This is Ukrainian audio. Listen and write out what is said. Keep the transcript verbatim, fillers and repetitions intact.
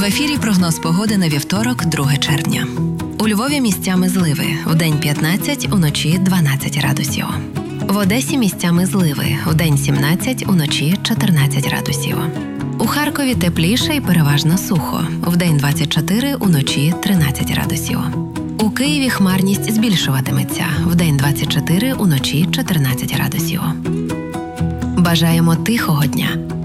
В ефірі прогноз погоди на вівторок, друге червня. У Львові місцями зливи. Вдень п'ятнадцять, уночі дванадцять градусів. В Одесі місцями зливи. Вдень сімнадцять, уночі чотирнадцять градусів. У Харкові тепліше і переважно сухо. Вдень двадцять чотири, уночі тринадцять градусів. У Києві хмарність збільшуватиметься. Вдень двадцять чотири, уночі чотирнадцять градусів. Бажаємо тихого дня!